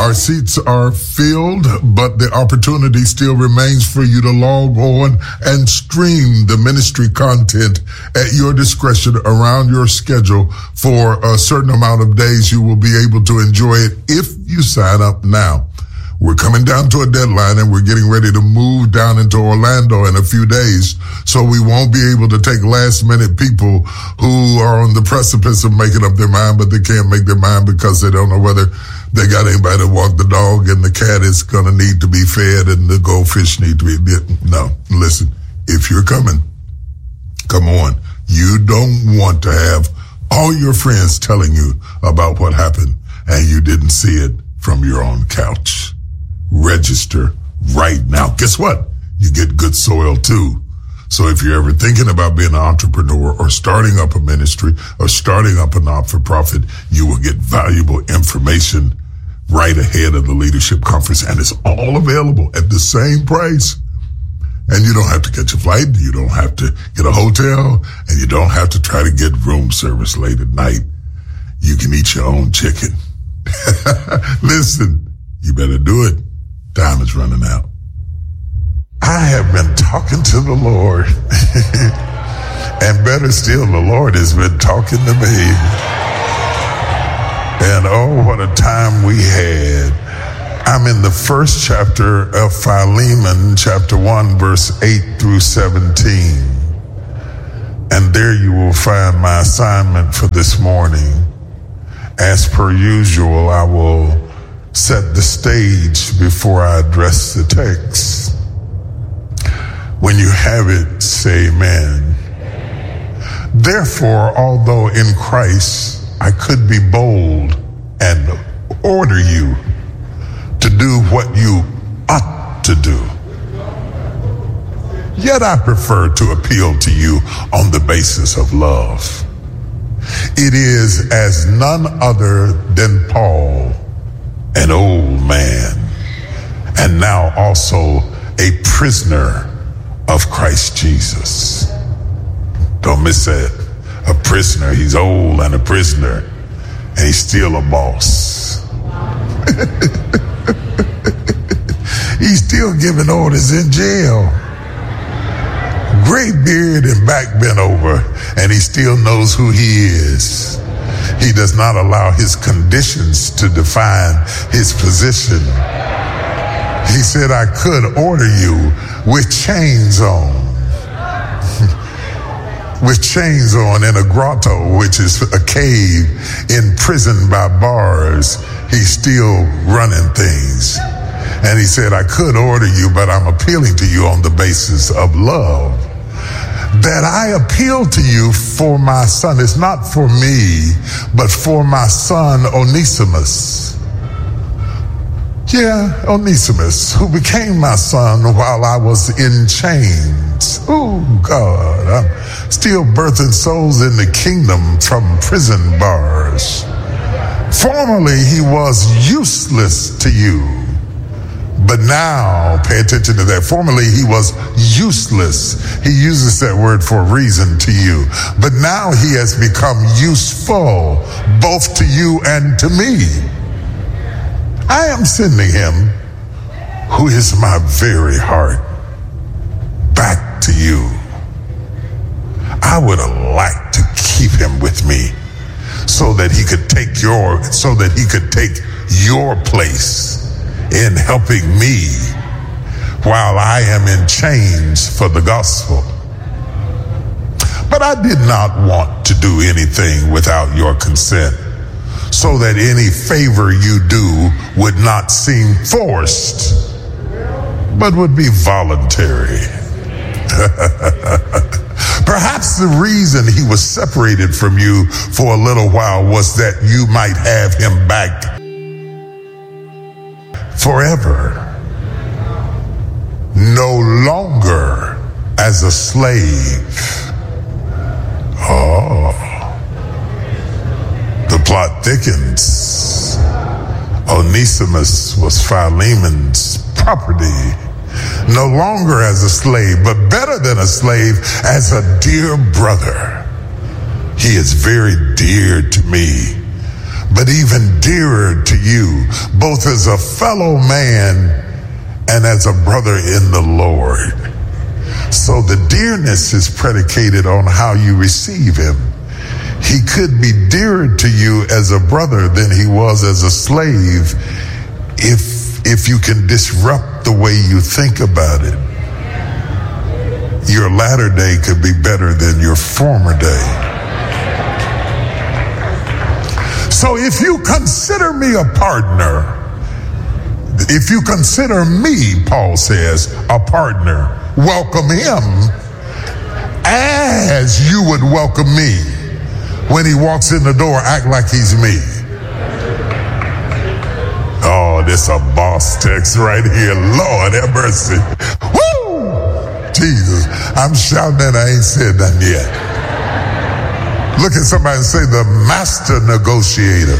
Our seats are filled, but the opportunity still remains for you to log on and stream the ministry content at your discretion around your schedule for a certain amount of days. You will be able to enjoy it if you sign up now. We're coming down to a deadline and we're getting ready to move down into Orlando in a few days. So we won't be able to take last minute people who are on the precipice of making up their mind, but they can't make their mind because they don't know whether they got anybody to walk the dog and the cat is going to need to be fed and the goldfish need to be. No, listen, if you're coming, come on. You don't want to have all your friends telling you about what happened and you didn't see it from your own couch. Register right now. Guess what? You get good soil too. So if you're ever thinking about being an entrepreneur or starting up a ministry or starting up a not-for-profit, you will get valuable information right ahead of the Leadership Conference, and it's all available at the same price. And you don't have to catch a flight, you don't have to get a hotel, and you don't have to try to get room service late at night. You can eat your own chicken. Listen, you better do it. Time is running out. I have been talking to the Lord. And better still, the Lord has been talking to me. And oh, what a time we had. I'm in the first chapter of Philemon, chapter 1, verse 8 through 17. And there you will find my assignment for this morning. As per usual, I will set the stage before I address the text. When you have it, say amen. Therefore, although in Christ I could be bold and order you to do what you ought to do, yet I prefer to appeal to you on the basis of love. It is as none other than Paul, an old man, and now also a prisoner of Christ Jesus. Don't miss that. A prisoner. He's old and a prisoner, and he's still a boss. He's still giving orders in jail. Gray beard and back bent over, and he still knows who he is. He does not allow his conditions to define his position. He said, I could order you with chains on. With chains on in a grotto, which is a cave, imprisoned by bars. He's still running things. And he said, I could order you, but I'm appealing to you on the basis of love. That I appeal to you for my son. It's not for me, but for my son Onesimus. Yeah, Onesimus, who became my son while I was in chains. Oh, God, I'm still birthing souls in the kingdom from prison bars. Formerly, he was useless to you. But now, pay attention to that. Formerly, he was useless. He uses that word for a reason to you. But now he has become useful, both to you and to me. I am sending him, who is my very heart, back to you. I would have liked to keep him with me so that he could take your place in helping me while I am in chains for the gospel. But I did not want to do anything without your consent, so that any favor you do would not seem forced, but would be voluntary. Perhaps the reason he was separated from you for a little while was that you might have him back forever, no longer as a slave. Oh, the plot thickens. Onesimus was Philemon's property, no longer as a slave, but better than a slave, as a dear brother. He is very dear to me. but even dearer to you, both as a fellow man and as a brother in the Lord. So the dearness is predicated on how you receive him. He could be dearer to you as a brother than he was as a slave if you can disrupt the way you think about it. Your latter day could be better than your former day. So if you consider me a partner, if you consider me, Paul says, a partner, welcome him as you would welcome me. When he walks in the door, act like he's me. Oh, this a boss text right here. Lord have mercy. Woo! Jesus, I'm shouting and I ain't said nothing yet. Look at somebody and say, the master negotiator.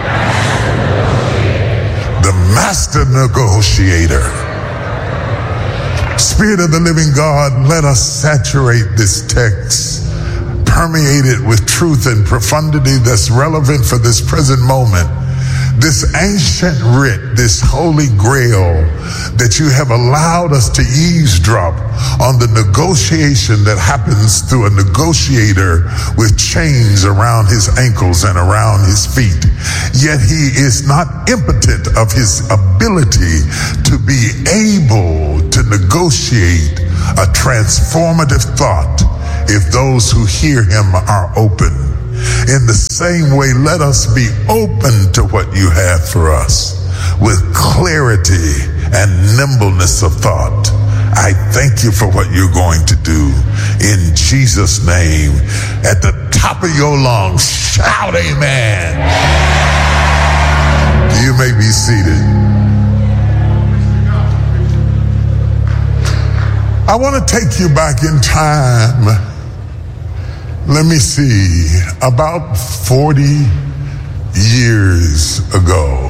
The master negotiator. Spirit of the living God, let us saturate this text, permeate it with truth and profundity that's relevant for this present moment. This ancient writ, this holy grail that you have allowed us to eavesdrop on the negotiation that happens through a negotiator with chains around his ankles and around his feet. Yet he is not impotent of his ability to be able to negotiate a transformative thought if those who hear him are open. In the same way, let us be open to what you have for us with clarity and nimbleness of thought. I thank you for what you're going to do. In Jesus' name, at the top of your lungs, shout amen. You may be seated. I want to take you back in time. Let me see, about 40 years ago,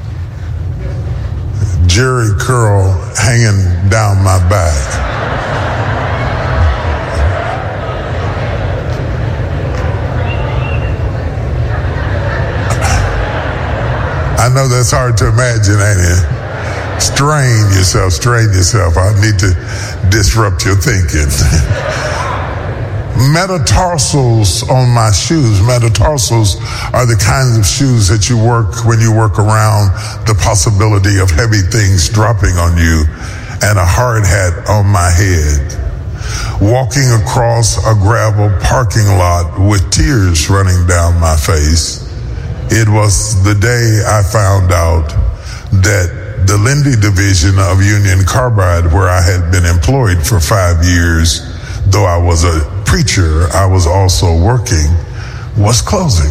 Jerry curl hanging down my back. I know that's hard to imagine, ain't it? Strain yourself. I need to disrupt your thinking. Metatarsals on my shoes. Metatarsals are the kinds of shoes that you work when you work around the possibility of heavy things dropping on you, and a hard hat on my head. Walking across a gravel parking lot with tears running down my face. It was the day I found out that the Lindy division of Union Carbide, where I had been employed for 5 years, though I was a preacher, I was also working, was closing.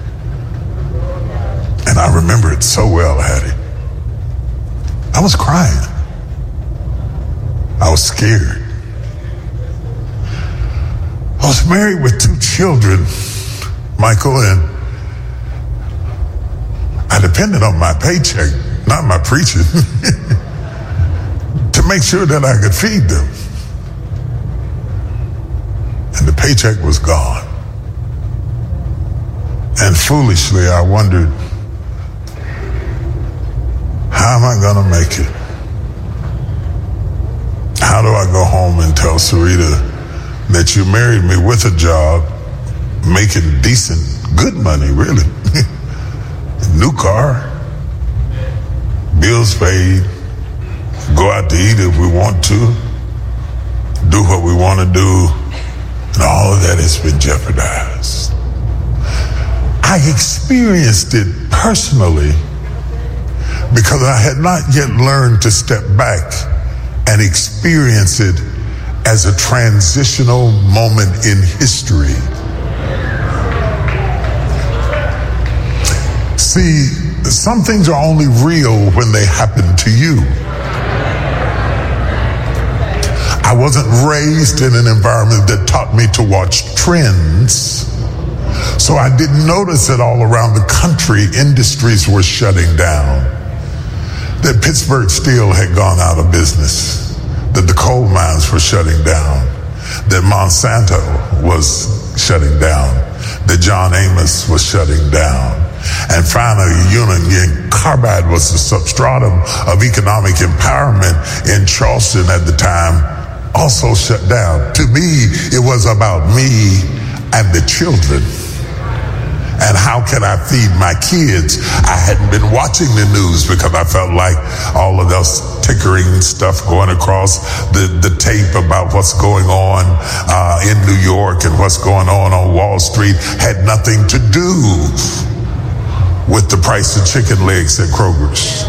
And I remember it so well, Hattie. I was crying. I was scared. I was married with 2 children, Michael, and I depended on my paycheck, not my preaching, to make sure that I could feed them. And the paycheck was gone. And foolishly, I wondered, how am I going to make it? How do I go home and tell Sarita that you married me with a job, making decent, good money, really? New car, bills paid, go out to eat if we want to, do what we want to do, and all of that has been jeopardized. I experienced it personally because I had not yet learned to step back and experience it as a transitional moment in history. See, some things are only real when they happen to you. I wasn't raised in an environment that taught me to watch trends, so I didn't notice that all around the country industries were shutting down, that Pittsburgh Steel had gone out of business, that the coal mines were shutting down, that Monsanto was shutting down, that John Amos was shutting down, And finally, Union Carbide was the substratum of economic empowerment in Charleston at the time, also shut down. To me, it was about me and the children. And how can I feed my kids? I hadn't been watching the news because I felt like all of those tickering stuff going across the tape about what's going on in New York and what's going on Wall Street had nothing to do with the price of chicken legs at Kroger's.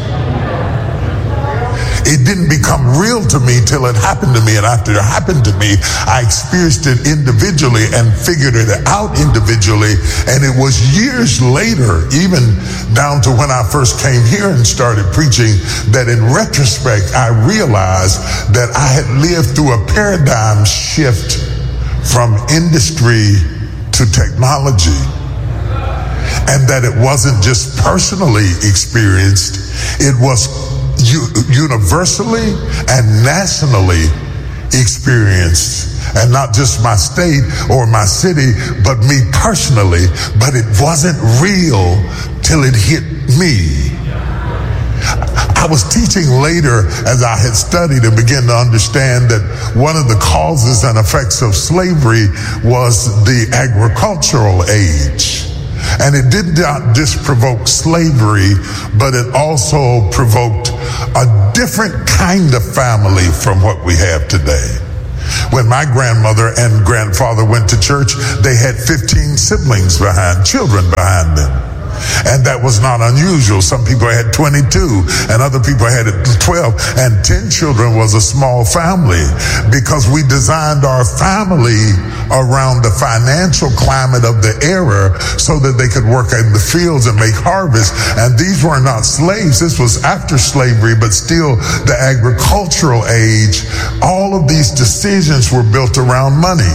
It didn't become real to me till it happened to me. And after it happened to me, I experienced it individually and figured it out individually. And it was years later, even down to when I first came here and started preaching, that in retrospect, I realized that I had lived through a paradigm shift from industry to technology. And that it wasn't just personally experienced, it was universally and nationally experienced, and not just my state or my city, but me personally. But it wasn't real till it hit me. I was teaching later as I had studied and began to understand that one of the causes and effects of slavery was the agricultural age. And it did not just provoke slavery, but it also provoked a different kind of family from what we have today. When my grandmother and grandfather went to church, they had 15 children behind them. And that was not unusual. Some people had 22 and other people had 12, and 10 children was a small family because we designed our family around the financial climate of the era so that they could work in the fields and make harvest. And these were not slaves. This was after slavery, but still the agricultural age. All of these decisions were built around money.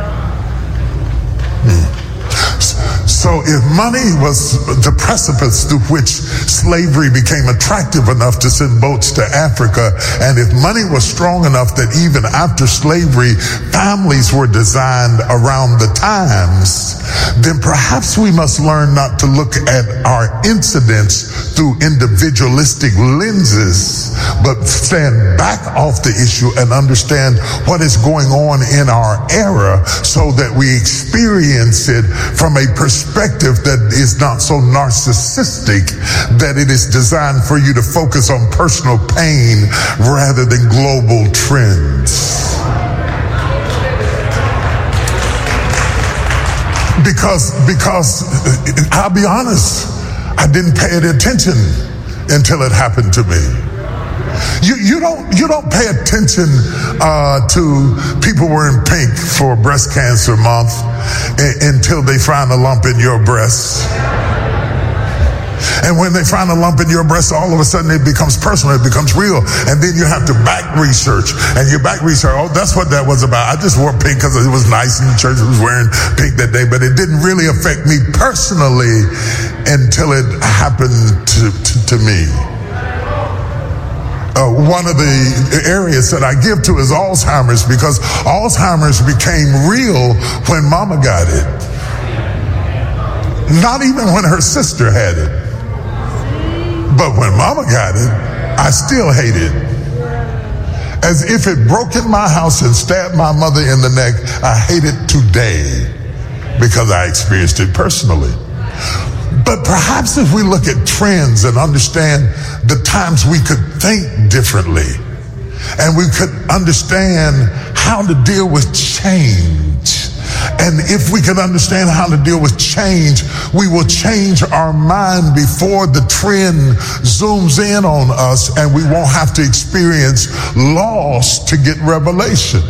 So if money was the precipice through which slavery became attractive enough to send boats to Africa, and if money was strong enough that even after slavery, families were designed around the times, then perhaps we must learn not to look at our incidents through individualistic lenses, but stand back off the issue and understand what is going on in our era so that we experience it from a perspective that is not so narcissistic that it is designed for you to focus on personal pain rather than global trends. Because I'll be honest, I didn't pay it attention until it happened to me. You don't pay attention to people wearing pink for Breast Cancer Month until they find a lump in your breast. And when they find a lump in your breast, all of a sudden it becomes personal, it becomes real. And then you have to back research. And you back research, oh, that's what that was about. I just wore pink because it was nice and the church was wearing pink that day. But it didn't really affect me personally until it happened to me. One of the areas that I give to is Alzheimer's, because Alzheimer's became real when Mama got it. Not even when her sister had it. But when Mama got it, I still hate it. As if it broke in my house and stabbed my mother in the neck, I hate it today because I experienced it personally. But perhaps if we look at trends and understand the times we could think differently, and we could understand how to deal with change. And if we can understand how to deal with change, we will change our mind before the trend zooms in on us, and we won't have to experience loss to get revelation.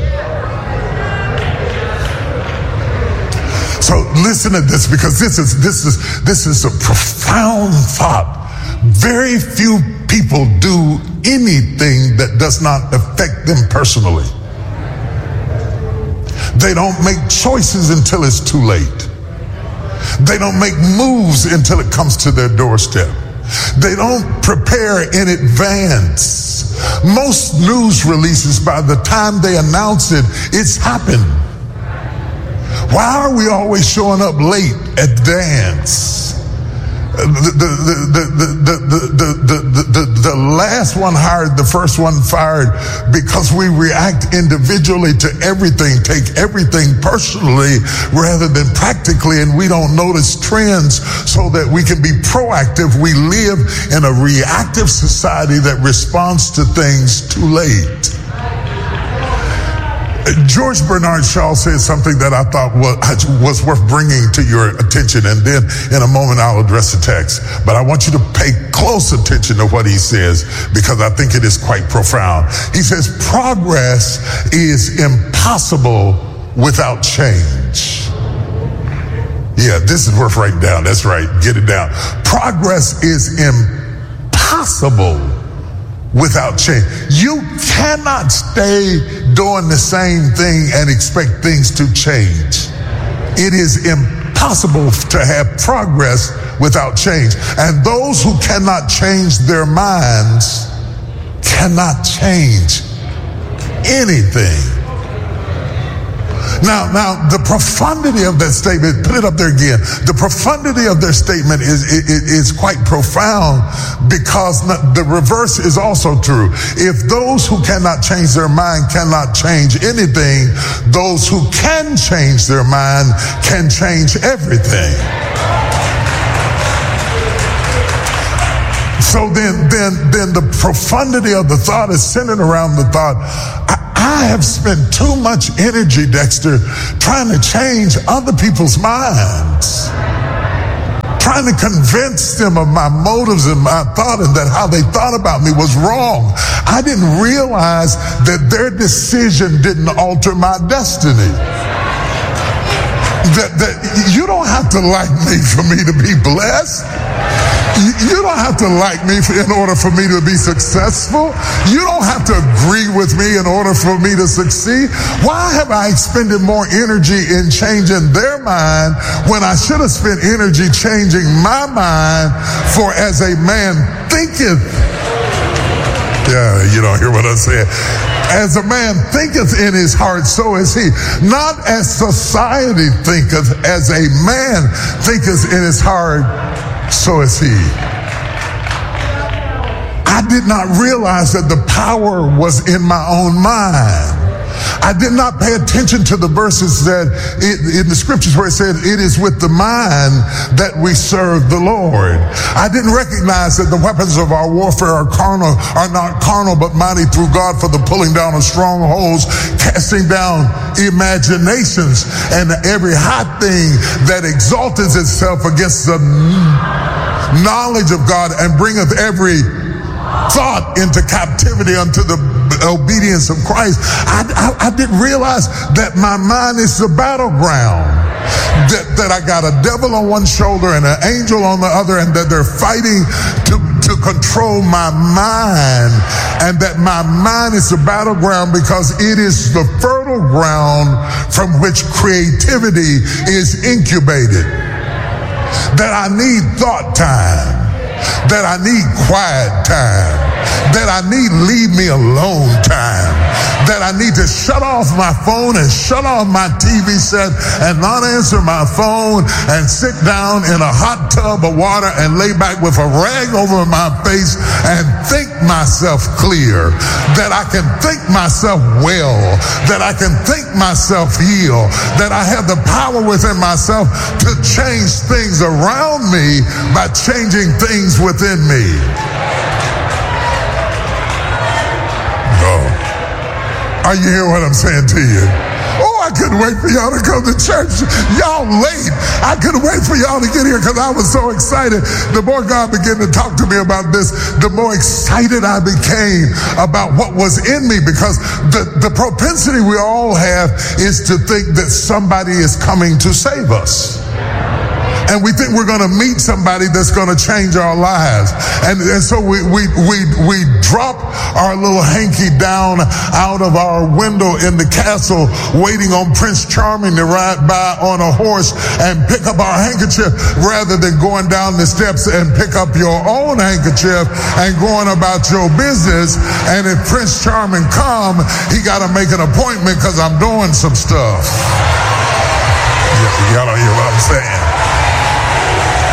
So listen to this, because this is a profound thought. Very few people do anything that does not affect them personally. They don't make choices until it's too late. They don't make moves until it comes to their doorstep. They don't prepare in advance. Most news releases, by the time they announce it, it's happened. Why are we always showing up late at dance? The last one hired, the first one fired, because we react individually to everything, take everything personally rather than practically, and we don't notice trends so that we can be proactive. We live in a reactive society that responds to things too late. George Bernard Shaw said something that I thought was worth bringing to your attention, and then in a moment I'll address the text. But I want you to pay close attention to what he says, because I think it is quite profound. He says, progress is impossible without change. Yeah, this is worth writing down. That's right. Get it down. Progress is impossible without change. You cannot stay doing the same thing and expect things to change. It is impossible to have progress without change. And those who cannot change their minds cannot change anything. Now, the profundity of that statement, put it up there again. The profundity of their statement is quite profound, because the reverse is also true. If those who cannot change their mind cannot change anything, those who can change their mind can change everything. So then the profundity of the thought is centered around the thought, I have spent too much energy, Dexter, trying to change other people's minds, trying to convince them of my motives and my thought, and that how they thought about me was wrong. I didn't realize that their decision didn't alter my destiny. That you don't have to like me for me to be blessed. You don't have to like me in order for me to be successful. You don't have to agree with me in order for me to succeed. Why have I expended more energy in changing their mind when I should have spent energy changing my mind? For as a man thinketh, yeah, you don't hear what I said. As a man thinketh in his heart, so is he. Not as society thinketh, as a man thinketh in his heart, so is he. I did not realize that the power was in my own mind. I did not pay attention to the verses that in the scriptures where it said, it is with the mind that we serve the Lord. I didn't recognize that the weapons of our warfare are not carnal, but mighty through God for the pulling down of strongholds, casting down imaginations and every high thing that exalteth itself against the knowledge of God, and bringeth every thought into captivity unto the obedience of Christ. I didn't realize that my mind is the battleground. That I got a devil on one shoulder and an angel on the other, and that they're fighting to control my mind, and that my mind is the battleground because it is the fertile ground from which creativity is incubated. That I need thought time, that I need quiet time, that I need leave me alone time, that I need to shut off my phone and shut off my TV set and not answer my phone, and sit down in a hot tub of water and lay back with a rag over my face and think myself clear, that I can think myself well, that I can think myself heal, that I have the power within myself to change things around me by changing things within me. Are you hearing what I'm saying to you? Oh, I couldn't wait for y'all to come to church. Y'all late. I couldn't wait for y'all to get here because I was so excited. The more God began to talk to me about this, the more excited I became about what was in me, because the propensity we all have is to think that somebody is coming to save us. And we think we're going to meet somebody that's going to change our lives. And so we drop our little hanky down out of our window in the castle, waiting on Prince Charming to ride by on a horse and pick up our handkerchief, rather than going down the steps and pick up your own handkerchief and going about your business. And if Prince Charming come, he got to make an appointment because I'm doing some stuff. Y'all don't hear what I'm saying.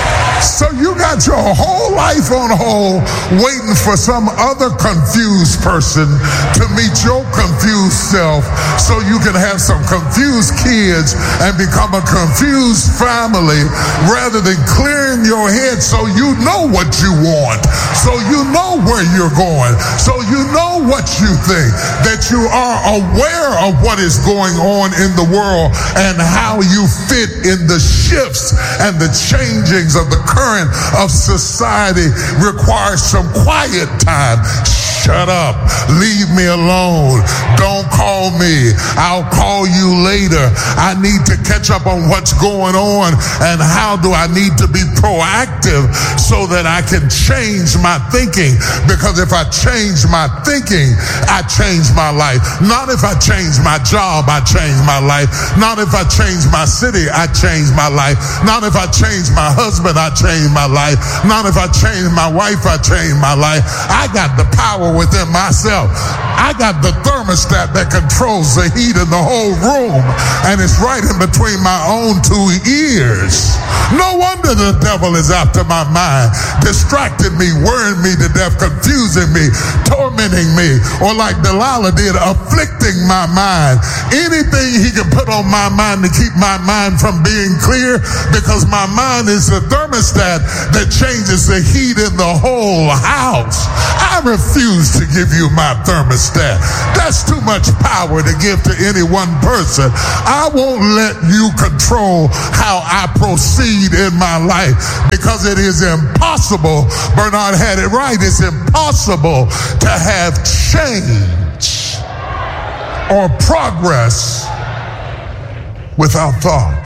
So you got your whole life on hold waiting for some other confused person to meet your confused self so you can have some confused kids and become a confused family rather than clearing your head so you know what you want, so you know where you're going, so you know what you think, that you are aware of what is going on in the world and how you fit in the shifts and the changings of the current of society requires some quiet time. Shut up. Leave me alone. Don't call me. I'll call you later. I need to catch up on what's going on and how do I need to be proactive so that I can change my thinking. Because if I change my thinking, I change my life. Not if I change my job, I change my life. Not if I change my city, I change my life. Not if I change my husband, I change my life. Not if I change my wife, I change my life. I got the power within myself. I got the thermostat that controls the heat in the whole room, and it's right in between my own two ears. No wonder the devil is after my mind, distracting me, worrying me to death, confusing me, tormenting me, or like Delilah did, afflicting my mind. Anything he can put on my mind to keep my mind from being clear, because my mind is the thermostat that changes the heat in the whole house. I refuse to give you my thermostat. That's too much power to give to any one person. I won't let you control how I proceed in my life, because it is impossible. Bernard had it right. It's impossible to have change or progress without thought.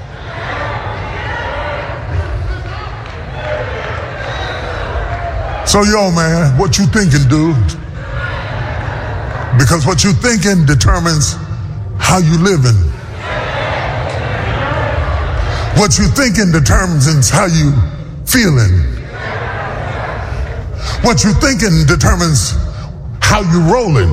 So, yo, man, what you thinking, dude? Because what you thinking determines how you living. What you thinking determines how you feeling. What you thinking determines how you rolling.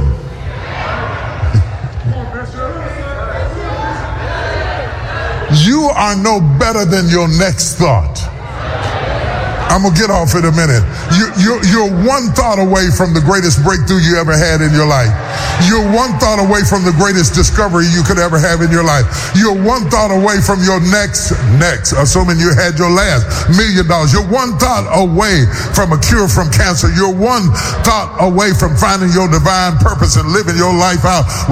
You are no better than your next thought. I'm going to get off in a minute. You're one thought away from the greatest breakthrough you ever had in your life. You're one thought away from the greatest discovery you could ever have in your life. You're one thought away from your next, assuming you had your last $1 million. You're one thought away from a cure from cancer. You're one thought away from finding your divine purpose and living your life out